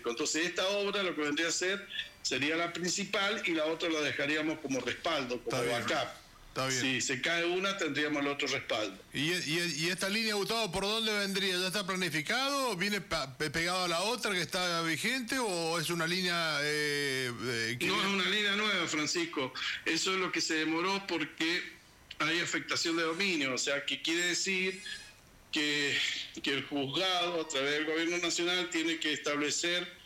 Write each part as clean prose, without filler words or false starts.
eléctrico. Entonces esta obra lo que vendría a ser sería la principal y la otra la dejaríamos como respaldo, como backup. Está bien. Si se cae una, tendríamos el otro respaldo. ¿Y esta línea, Gustavo, por dónde vendría? ¿Ya está planificado? ¿Viene pegado a la otra que está vigente o es una línea...? No, es una línea nueva, Francisco. Eso es lo que se demoró porque hay afectación de dominio. O sea, que quiere decir que el juzgado, a través del gobierno nacional, tiene que establecer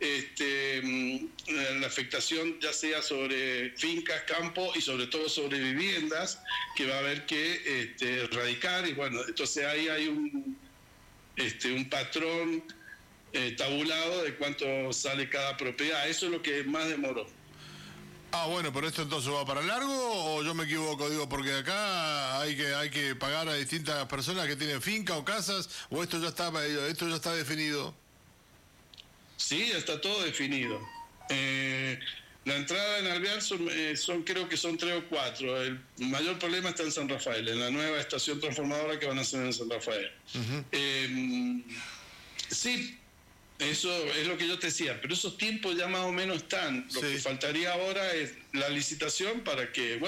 la afectación ya sea sobre fincas, campos y sobre todo sobre viviendas que va a haber que erradicar, y bueno, entonces ahí hay un patrón tabulado de cuánto sale cada propiedad. Eso es lo que más demoró. Bueno, pero esto entonces va para largo o yo me equivoco, digo, porque acá hay que pagar a distintas personas que tienen finca o casas, o esto ya está definido. Sí, ya está todo definido. La entrada en Alvear creo que son 3 o 4. El mayor problema está en San Rafael, en la nueva estación transformadora que van a hacer en San Rafael. Uh-huh. Sí, eso es lo que yo te decía, pero esos tiempos ya más o menos están. Lo que faltaría ahora es la licitación para que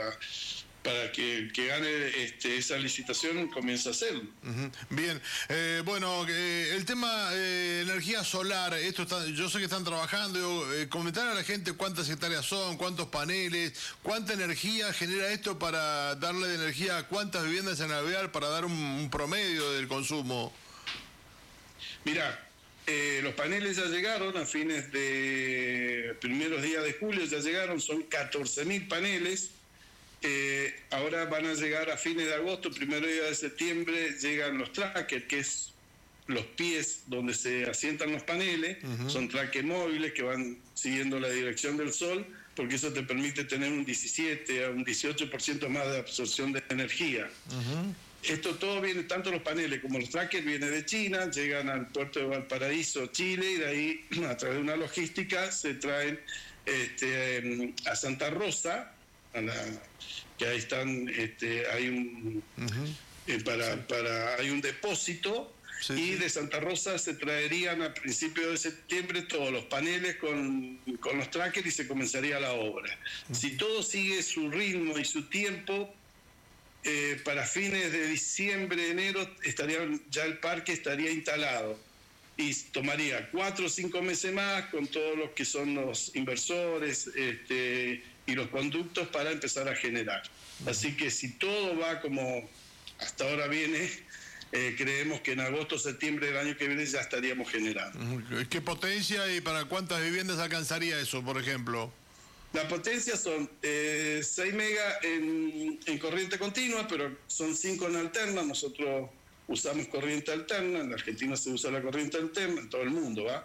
el que gane esa licitación comience a hacerlo. Uh-huh. Bien, bueno, el tema energía solar, yo sé que están trabajando, comentar a la gente cuántas hectáreas son, cuántos paneles, cuánta energía genera esto para darle de energía a cuántas viviendas en Alvear para dar un promedio del consumo. Mirá, los paneles ya llegaron a fines de primeros días de julio, ya llegaron, son 14.000 paneles. Ahora van a llegar a fines de agosto, primer día de septiembre, llegan los trackers, que es los pies donde se asientan los paneles. Uh-huh. Son trackers móviles que van siguiendo la dirección del sol, porque eso te permite tener un 17 a un 18% más de absorción de energía. Uh-huh. Esto todo viene, tanto los paneles como los trackers, viene de China, llegan al puerto de Valparaíso, Chile, y de ahí, a través de una logística, se traen a Santa Rosa, que ahí están, hay un hay un depósito, y de Santa Rosa se traerían a principios de septiembre todos los paneles con los trackers y se comenzaría la obra. Si todo sigue su ritmo y su tiempo, para fines de diciembre, enero, ya el parque estaría instalado. Y tomaría 4 o 5 meses más con todos los que son los inversores y los conductos para empezar a generar. Así que si todo va como hasta ahora viene, creemos que en agosto o septiembre del año que viene ya estaríamos generando. ¿Qué potencia y para cuántas viviendas alcanzaría eso, por ejemplo? La potencia son 6 megas en corriente continua, pero son 5 en alterna. Nosotros usamos corriente alterna, en la Argentina se usa la corriente alterna, en todo el mundo, ¿va?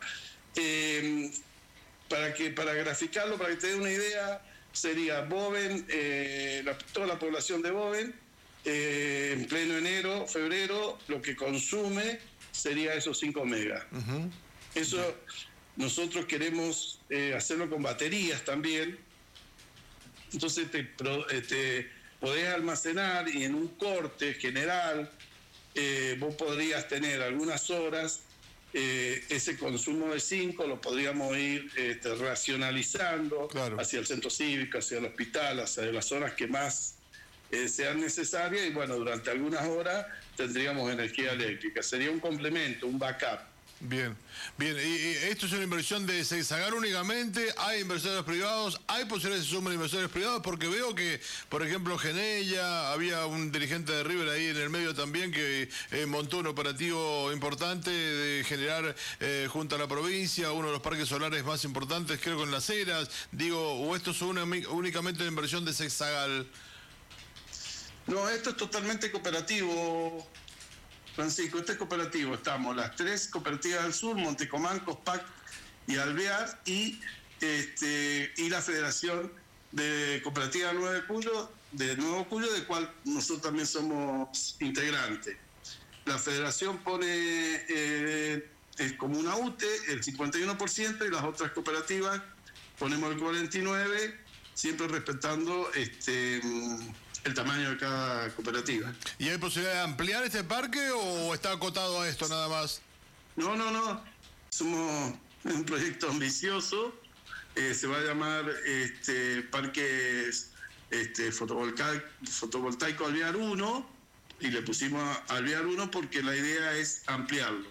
Para graficarlo, para que te dé una idea, sería Boven, toda la población de Boven, en pleno enero, febrero, lo que consume sería esos 5 megas. Uh-huh. Eso nosotros queremos hacerlo con baterías también. Entonces te podés almacenar, y en un corte general vos podrías tener algunas horas ese consumo de 5, lo podríamos ir racionalizando, claro, hacia el centro cívico, hacia el hospital, hacia las zonas que más sean necesarias, y bueno, durante algunas horas tendríamos energía eléctrica. Sería un complemento, un backup. Bien. ¿Y esto es una inversión de Sexagal únicamente? ¿Hay inversores privados? ¿Hay posibilidades de que se sumen inversores privados? Porque veo que, por ejemplo, Genella, había un dirigente de River ahí en el medio también que montó un operativo importante de generar junto a la provincia uno de los parques solares más importantes, creo que en Las Heras. ¿O esto es únicamente una inversión de Sexagal? No, esto es totalmente cooperativo, Francisco. Este es cooperativo. Estamos las 3 cooperativas del sur, Montecomán, Cospac y Alvear, y la Federación de Cooperativas de Nuevo Cuyo, de cual nosotros también somos integrantes. La federación pone es como una UTE el 51%, y las otras cooperativas ponemos el 49%, siempre respetando el tamaño de cada cooperativa. ¿Y hay posibilidad de ampliar este parque o está acotado a esto nada más? No. es un proyecto ambicioso. Se va a llamar Parques Fotovoltaico Alvear 1, y le pusimos Alvear 1 porque la idea es ampliarlo.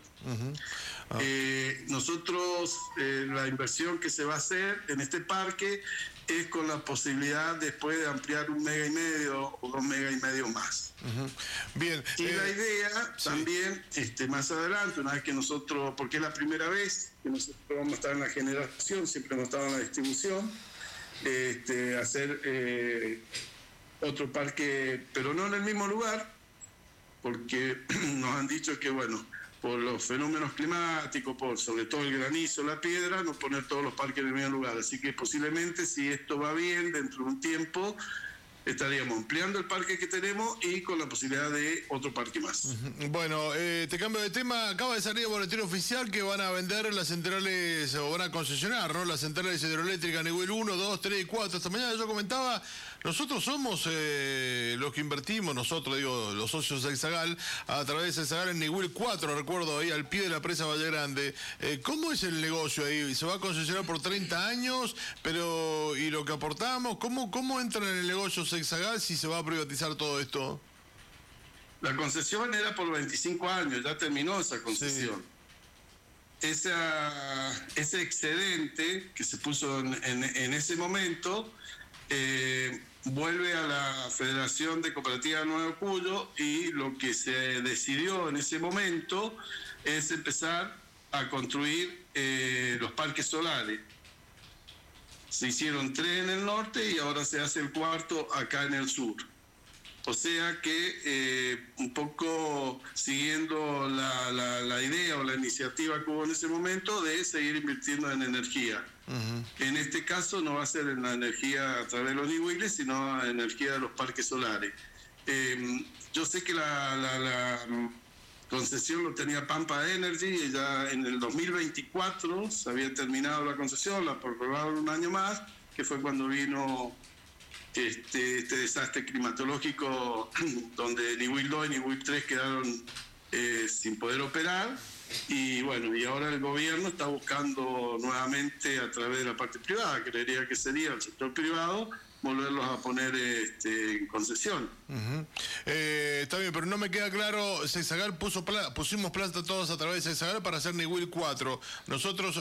Nosotros, la inversión que se va a hacer en este parque es con la posibilidad después de ampliar 1,5 megas o 2,5 megas más. Bien. Y la idea también, más adelante, una vez que nosotros, porque es la primera vez que nosotros vamos a estar en la generación, siempre hemos estado en la distribución, hacer otro parque, pero no en el mismo lugar, porque nos han dicho que, bueno, por los fenómenos climáticos, por sobre todo el granizo, la piedra, no poner todos los parques en el mismo lugar. Así que posiblemente, si esto va bien, dentro de un tiempo, estaríamos ampliando el parque que tenemos y con la posibilidad de otro parque más. Bueno, te cambio de tema. Acaba de salir el boletín oficial que van a vender las centrales, o van a concesionar, ¿no? Las centrales hidroeléctricas nivel 1, 2, 3 y 4. Esta mañana yo comentaba, nosotros somos los que invertimos, nosotros, digo, los socios de Hexagal, a través de Hexagal en nivel 4, recuerdo, ahí al pie de la presa Valle Grande. ¿Cómo es el negocio ahí? ¿Se va a concesionar por 30 años? Pero, ¿y lo que aportamos? ¿Cómo entran en el negocio Hexagal si se va a privatizar todo esto? La concesión era por 25 años, ya terminó esa concesión. Sí. Ese excedente que se puso en ese momento vuelve a la Federación de Cooperativas Nuevo Cuyo, y lo que se decidió en ese momento es empezar a construir los parques solares. Se hicieron 3 en el norte y ahora se hace el 4 acá en el sur. O sea que un poco siguiendo la idea o la iniciativa que hubo en ese momento de seguir invirtiendo en energía. En este caso no va a ser en la energía a través de los niveles, sino en energía de los parques solares. Yo sé que la concesión lo tenía Pampa Energy, y ya en el 2024 se había terminado la concesión, la prorrogaron un año más, que fue cuando vino este desastre climatológico donde Niwil 2 y Niwil 3 quedaron sin poder operar, y bueno, y ahora el gobierno está buscando nuevamente a través de la parte privada, creería que sería el sector privado, volverlos a poner en concesión. Está bien, pero no me queda claro, Hexagal pusimos plata todos a través de Hexagal para hacer nivel 4. Nosotros,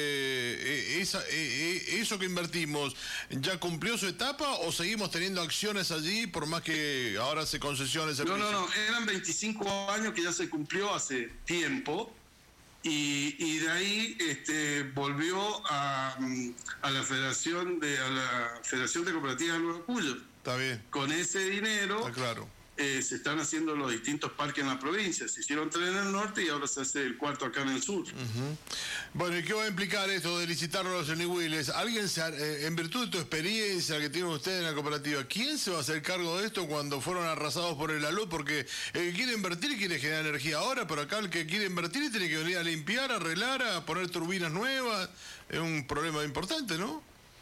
eso que invertimos, ¿ya cumplió su etapa o seguimos teniendo acciones allí por más que ahora se concesione el servicio? No, eran 25 años que ya se cumplió hace tiempo. Y de ahí volvió a la Federación de Cooperativas de Nuevo Cuyo. Está bien. Con ese dinero, está claro. Se están haciendo los distintos parques en la provincia. Se hicieron 3 en el norte y ahora se hace el 4 acá en el sur. Bueno, ¿y qué va a implicar esto de licitar los niveles? ¿Alguien, en virtud de tu experiencia que tienen ustedes en la cooperativa, quién se va a hacer cargo de esto cuando fueron arrasados por el alud? Porque el que quiere invertir quiere generar energía ahora, pero acá el que quiere invertir tiene que venir a limpiar, a arreglar, a poner turbinas nuevas. Es un problema importante, ¿no?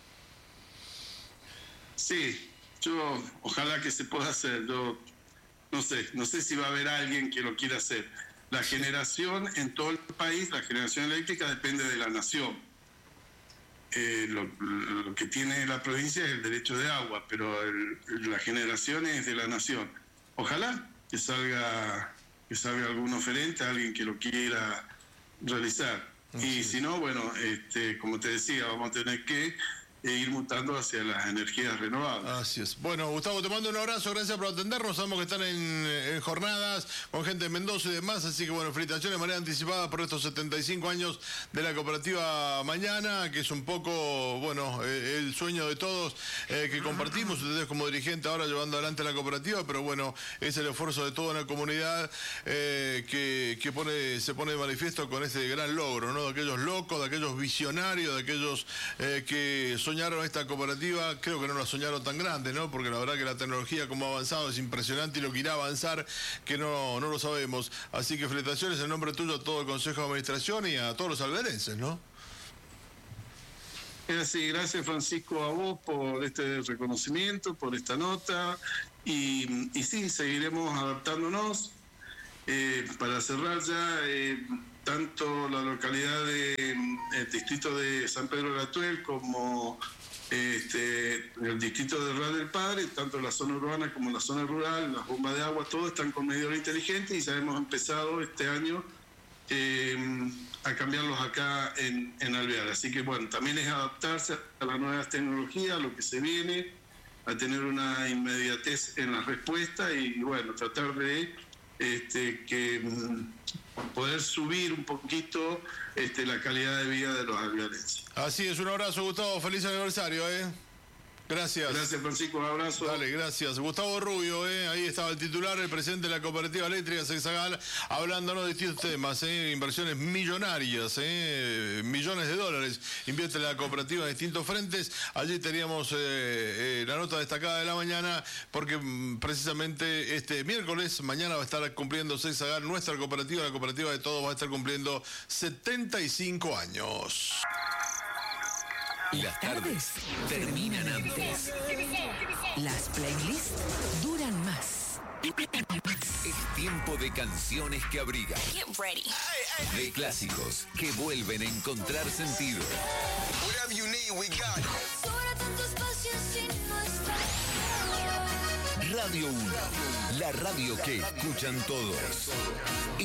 Sí, ojalá que se pueda hacer. Yo no sé si va a haber alguien que lo quiera hacer. La generación en todo el país, la generación eléctrica depende de la nación. Lo que tiene la provincia es el derecho de agua, pero la generación es de la nación. Ojalá que salga algún oferente, alguien que lo quiera realizar. Y si no, bueno, como te decía, vamos a tener que ir mutando hacia las energías renovables. Así es. Bueno, Gustavo, te mando un abrazo, gracias por atendernos. Sabemos que están en jornadas con gente de Mendoza y demás, así que bueno, felicitaciones de manera anticipada por estos 75 años de la cooperativa Mañana, que es un poco, bueno, el sueño de todos que compartimos, ustedes como dirigente ahora llevando adelante la cooperativa, pero bueno, es el esfuerzo de toda una comunidad que se pone de manifiesto con este gran logro, ¿no? De aquellos locos, de aquellos visionarios, de aquellos que soñaron esta cooperativa, creo que no la soñaron tan grande, ¿no? Porque la verdad que la tecnología como ha avanzado es impresionante, y lo que irá a avanzar que no lo sabemos. Así que felicitaciones en nombre tuyo a todo el Consejo de Administración y a todos los alberenses, ¿no? Sí, gracias Francisco a vos por este reconocimiento, por esta nota, y sí, seguiremos adaptándonos. Para cerrar ya, tanto la localidad el distrito de San Pedro de la Tuel como el distrito de Real del Padre, tanto la zona urbana como la zona rural, las bombas de agua, todo están con medidores inteligentes y ya hemos empezado este año a cambiarlos acá en Alvear. Así que bueno, también es adaptarse a las nuevas tecnologías, a lo que se viene, a tener una inmediatez en la respuesta y bueno, tratar de poder subir un poquito la calidad de vida de los alvearenses. Así es, un abrazo, Gustavo, feliz aniversario, Gracias. Gracias, Francisco, un abrazo. Dale, gracias. Gustavo Rubio, ahí estaba el titular, el presidente de la Cooperativa Eléctrica Sexagal, hablándonos de distintos temas, inversiones millonarias, millones de dólares invierte la cooperativa en distintos frentes. Allí teníamos la nota destacada de la mañana, porque precisamente este miércoles, mañana va a estar cumpliendo Sexagal, nuestra cooperativa, la cooperativa de todos, va a estar cumpliendo 75 años. Las tardes terminan antes. Las playlists duran más. Es tiempo de canciones que abrigan. De clásicos que vuelven a encontrar sentido. Radio 1, la radio que escuchan todos.